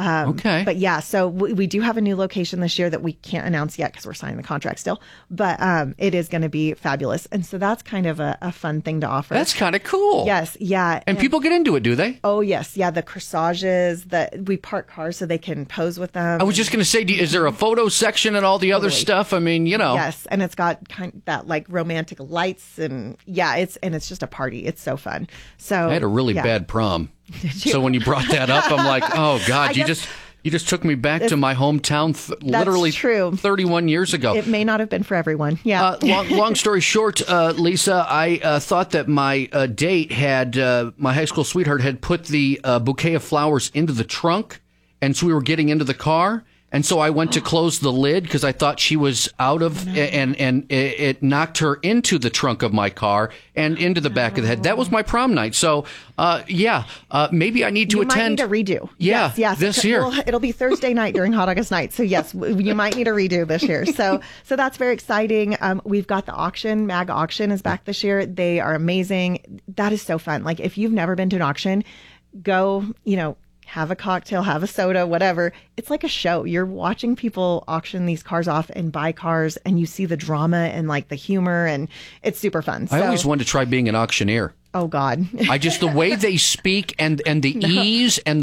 Okay. But yeah, so we do have a new location this year that we can't announce yet because we're signing the contract still. But it is going to be fabulous. And so that's kind of a fun thing to offer. That's kind of cool. Yes. Yeah. And people get into it, do they? Oh, yes. Yeah. The corsages, we park cars so they can pose with them. I was just going to say, is there a photo section and all the other stuff? I mean, Yes. And it's got kind of that like romantic lights and it's just a party. It's so fun. So I had a really bad prom. So when you brought that up, I'm like, oh God, you just took me back to my hometown literally true. 31 years ago. It may not have been for everyone. Yeah. Long story short, Lisa, I thought that my date had, my high school sweetheart had put the bouquet of flowers into the trunk. And so we were getting into the car. And so I went to close the lid because I thought she was out of, and it knocked her into the trunk of my car and into the back of the head. That was my prom night. So, maybe I need to attend. You might need a redo. Yeah, yes. this year. Well, it'll be Thursday night during Hot August night. So yes, you might need a redo this year. So that's very exciting. We've got the auction. Mag Auction is back this year. They are amazing. That is so fun. Like if you've never been to an auction, go, have a cocktail, have a soda, whatever. It's like a show. You're watching people auction these cars off and buy cars, and you see the drama and like the humor, and it's super fun. I always wanted to try being an auctioneer. Oh God! The way they speak and the ease and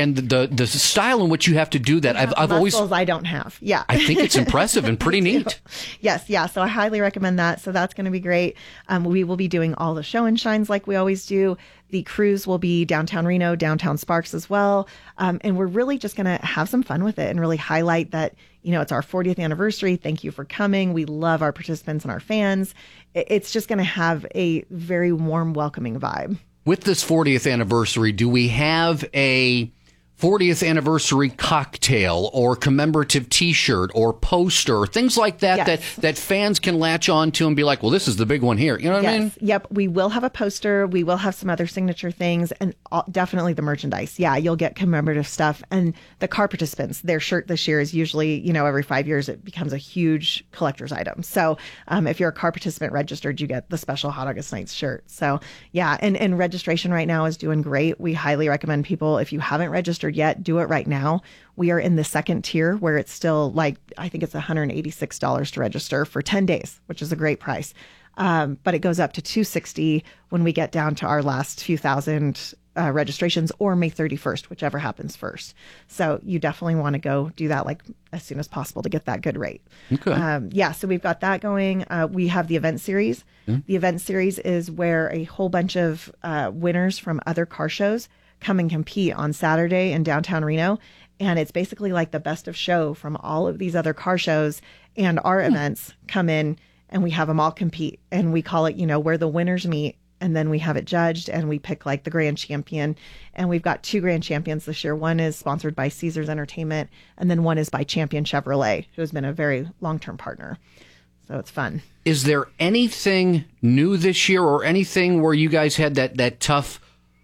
the style in which you have to do that. I've always I don't have. Yeah, I think it's impressive and pretty neat. Yes, yeah. So I highly recommend that. So that's going to be great. We will be doing all the show and shines like we always do. The cruise will be downtown Reno, downtown Sparks as well. And we're really just going to have some fun with it and really highlight that, it's our 40th anniversary. Thank you for coming. We love our participants and our fans. It's just going to have a very warm, welcoming vibe. With this 40th anniversary, do we have a 40th anniversary cocktail or commemorative T-shirt or poster, things like that, yes, that fans can latch on to and be like, well, this is the big one here. You know what I mean? Yep. We will have a poster. We will have some other signature things and definitely the merchandise. Yeah, you'll get commemorative stuff. And the car participants, their shirt this year is usually, every 5 years it becomes a huge collector's item. So if you're a car participant registered, you get the special Hot August Nights shirt. So yeah, and registration right now is doing great. We highly recommend people, if you haven't registered yet, do it right now. We are in the second tier where it's still I think it's $186 to register for 10 days, which is a great price. But it goes up to $260 when we get down to our last few thousand registrations, or May 31st, whichever happens first. So you definitely want to go do that as soon as possible to get that good rate. Okay. So we've got that going. We have the event series. The event series is where a whole bunch of winners from other car shows come and compete on Saturday in downtown Reno. And it's basically like the best of show from all of these other car shows, and our events come in and we have them all compete, and we call it, where the winners meet. And then we have it judged and we pick the grand champion. And we've got 2 grand champions this year. One is sponsored by Caesars Entertainment, and then one is by Champion Chevrolet, who has been a very long-term partner. So it's fun. Is there anything new this year, or anything where you guys had that tough,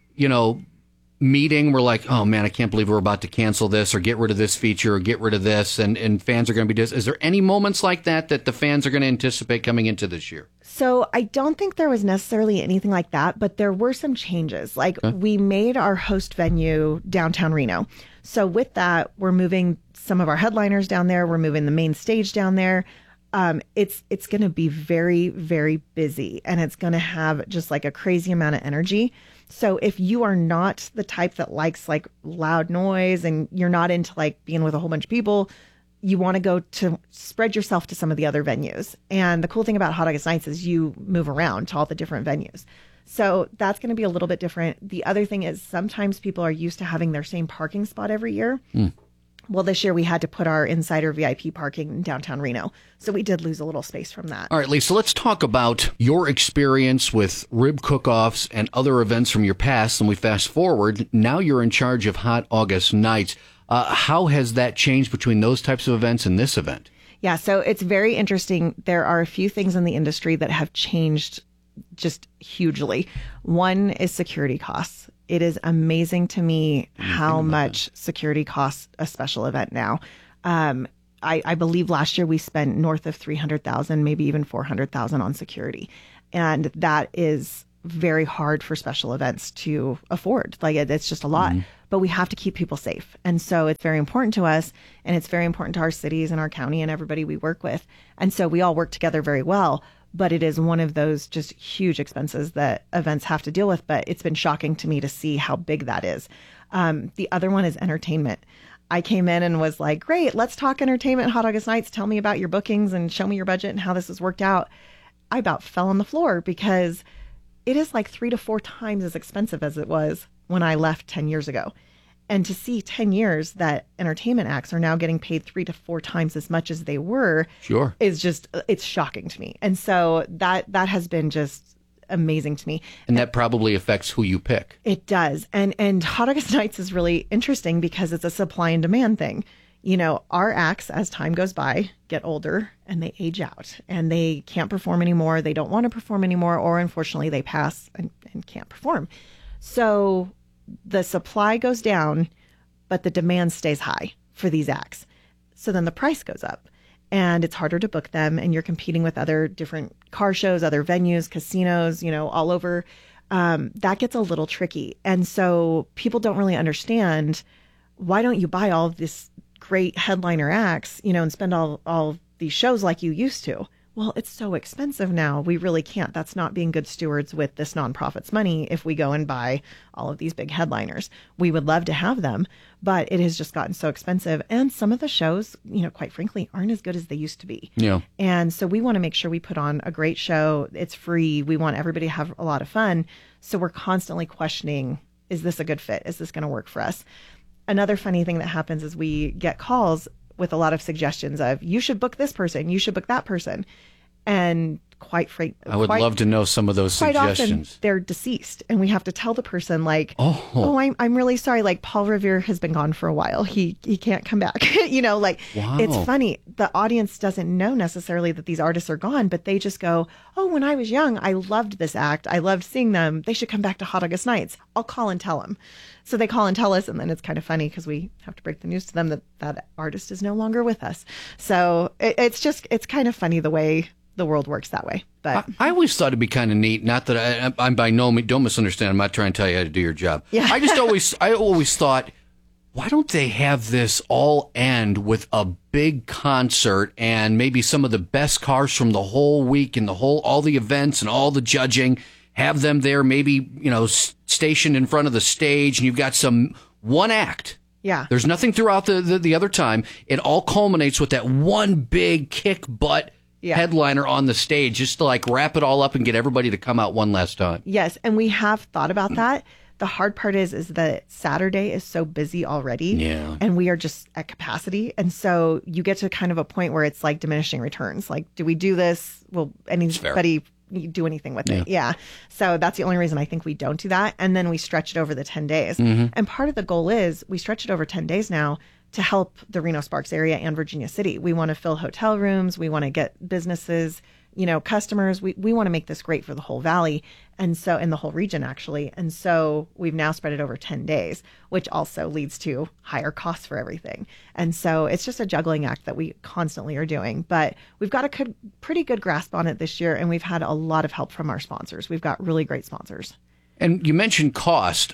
meeting? We're like, oh man, I can't believe we're about to cancel this or get rid of this feature or get rid of this, and fans are going to be is there any moments like that the fans are going to anticipate coming into this year? So I don't think there was necessarily anything like that, but there were some changes. We made our host venue downtown Reno. So with that, we're moving some of our headliners down there. We're moving the main stage down there. It's going to be very, very busy, and it's going to have just a crazy amount of energy. So if you are not the type that likes loud noise, and you're not into being with a whole bunch of people, you want to go to spread yourself to some of the other venues. And the cool thing about Hot August Nights is you move around to all the different venues. So that's going to be a little bit different. The other thing is sometimes people are used to having their same parking spot every year. Well, this year we had to put our Insider VIP parking in downtown Reno. So we did lose a little space from that. All right, Lisa, let's talk about your experience with rib cook-offs and other events from your past. And we fast forward. Now you're in charge of Hot August Nights. How has that changed between those types of events and this event? Yeah, so it's very interesting. There are a few things in the industry that have changed just hugely. One is security costs. It is amazing to me how much security costs a special event now. I believe last year we spent north of $300,000, maybe even $400,000 on security. And that is very hard for special events to afford. Like it's just a lot, but we have to keep people safe. And so it's very important to us, and it's very important to our cities and our county and everybody we work with. And so we all work together very well, but it is one of those just huge expenses that events have to deal with. But it's been shocking to me to see how big that is. The other one is entertainment. I came in and was like, great, let's talk entertainment, Hot August Nights. Tell me about your bookings and show me your budget and how this has worked out. I about fell on the floor because it is like 3 to 4 times as expensive as it was when I left 10 years ago. And to see 10 years that entertainment acts are now getting paid 3 to 4 times as much as they were is just, it's shocking to me. And so that has been just amazing to me. And that probably affects who you pick. It does. And Hot August Nights is really interesting because it's a supply and demand thing. You know, our acts, as time goes by, get older and they age out and they can't perform anymore. They don't want to perform anymore, or unfortunately they pass and can't perform. So the supply goes down, but the demand stays high for these acts. So then the price goes up and it's harder to book them. And you're competing with other different car shows, other venues, casinos, you know, all over. That gets a little tricky. And so people don't really understand, why don't you buy all of this great headliner acts, you know, and spend all these shows like you used to? Well, it's so expensive now. We really can't. That's not being good stewards with this nonprofit's money if we go and buy all of these big headliners. We would love to have them, but it has just gotten so expensive. And some of the shows, you know, quite frankly, aren't as good as they used to be. Yeah. And so we want to make sure we put on a great show. It's free. We want everybody to have a lot of fun. So we're constantly questioning, is this a good fit? Is this going to work for us? Another funny thing that happens is we get calls with a lot of suggestions of, you should book this person, you should book that person. And quite frankly, I would love to know some of those quite suggestions. Often they're deceased, and we have to tell the person like, oh I'm really sorry. Like Paul Revere has been gone for a while. He can't come back. You know, like Wow. It's funny. The audience doesn't know necessarily that these artists are gone, but they just go, oh, when I was young, I loved this act. I loved seeing them. They should come back to Hot August Nights. I'll call and tell them. So they call and tell us, and then it's kind of funny because we have to break the news to them that that artist is no longer with us. So it's kind of funny the way the world works that way. But I always thought it'd be kind of neat. Not that I'm by no means, don't misunderstand. I'm not trying to tell you how to do your job. Yeah. I always thought, why don't they have this all end with a big concert and maybe some of the best cars from the whole week and all the events and all the judging, have them there, maybe, you know, stationed in front of the stage, and you've got one act. yeah, There's nothing throughout the other time. It all culminates with that one big kick butt headliner on the stage, just to like wrap it all up and get everybody to come out one last time. yes. And we have thought about that. The hard part is that Saturday is so busy already. Yeah. And we are just at capacity. And so you get to kind of a point where it's like diminishing returns. Like, do we do this? Will anybody do anything with it? Yeah. So that's the only reason I think we don't do that. And then we stretch it over the 10 days. Mm-hmm. And part of the goal is we stretch it over 10 days now to help the Reno Sparks area and Virginia City. We want to fill hotel rooms. We want to get businesses, you know, customers. We want to make this great for the whole valley. And so, in the whole region, actually. And so we've now spread it over 10 days, which also leads to higher costs for everything. And so it's just a juggling act that we constantly are doing. But we've got a pretty good grasp on it this year. And we've had a lot of help from our sponsors. We've got really great sponsors. And you mentioned cost.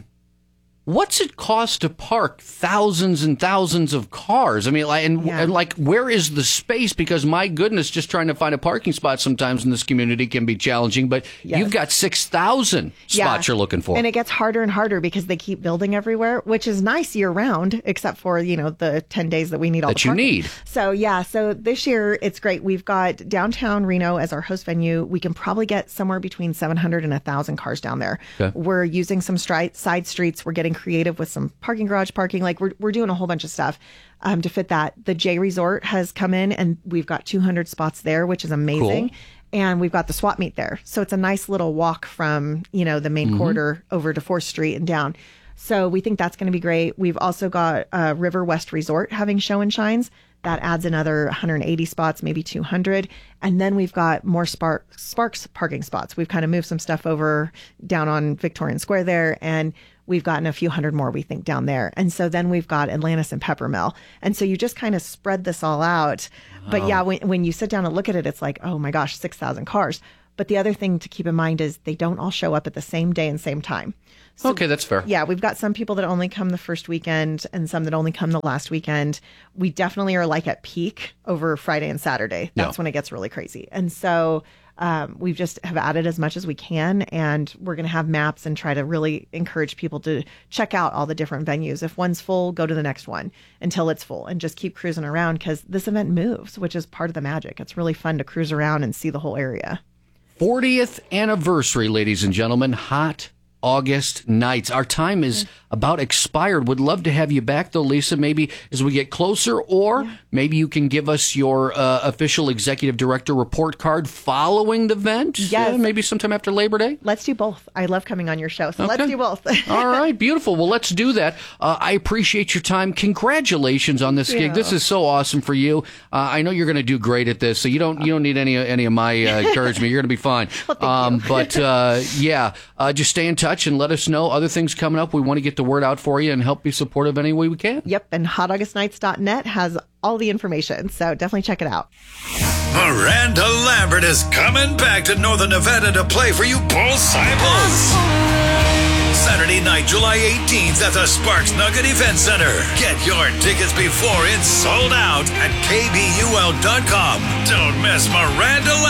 What's it cost to park thousands and thousands of cars? I mean, and where is the space? Because my goodness, just trying to find a parking spot sometimes in this community can be challenging. But you've got 6,000 spots you're looking for. And it gets harder and harder because they keep building everywhere, which is nice year round, except for, you know, the 10 days that we need all that the parking. You need. So this year it's great. We've got downtown Reno as our host venue. We can probably get somewhere between 700 and 1,000 cars down there. Okay. We're using some side streets. We're getting creative with some parking garage parking. Like we're doing a whole bunch of stuff to fit that. The J Resort has come in and we've got 200 spots there, which is amazing. Cool. And we've got the swap meet there. So it's a nice little walk from, you know, the main corridor over to 4th Street and down. So we think that's going to be great. We've also got River West Resort having show and shines. That adds another 180 spots, maybe 200. And then we've got more Sparks parking spots. We've kind of moved some stuff over down on Victorian Square there. And we've gotten a few hundred more, we think, down there. And so then we've got Atlantis and Peppermill. And so you just kind of spread this all out. Wow. But yeah, when you sit down and look at it, it's like, oh my gosh, 6,000 cars. But the other thing to keep in mind is they don't all show up at the same day and same time. So, okay, that's fair. Yeah, we've got some people that only come the first weekend and some that only come the last weekend. We definitely are like at peak over Friday and Saturday. That's when it gets really crazy. And so we've just have added as much as we can, and we're going to have maps and try to really encourage people to check out all the different venues. If one's full, go to the next one until it's full and just keep cruising around, because this event moves, which is part of the magic. It's really fun to cruise around and see the whole area. 40th anniversary, ladies and gentlemen. Hot August nights. Our time is about expired. Would love to have you back, though, Lisa, maybe as we get closer, or maybe you can give us your official executive director report card following the event. Yes. Maybe sometime after Labor Day. Let's do both. I love coming on your show, so let's do both. All right, beautiful. Well, let's do that. I appreciate your time. Congratulations on this gig. This is so awesome for you. I know you're going to do great at this, so you don't need any of my encouragement. You're going to be fine. Well, thank you. Just stay in touch and let us know other things coming up. We want to get the word out for you and help be supportive any way we can. Yep, and hotaugustnights.net has all the information, so definitely check it out. Miranda Lambert is coming back to Northern Nevada to play for you Bull Cycles. Saturday night, July 18th at the Sparks Nugget Event Center. Get your tickets before it's sold out at kbul.com. Don't miss Miranda Lambert.